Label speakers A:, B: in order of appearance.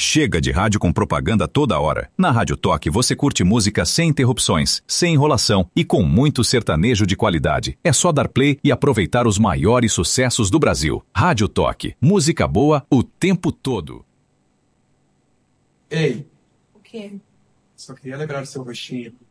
A: Chega de rádio com propaganda toda hora. Na Rádio Toque você curte música sem interrupções, sem enrolação e com muito sertanejo de qualidade. É só dar play e aproveitar os maiores sucessos do Brasil. Rádio Toque, música boa o tempo todo.
B: Ei,
C: O quê?
B: só queria lembrar do seu rostinho.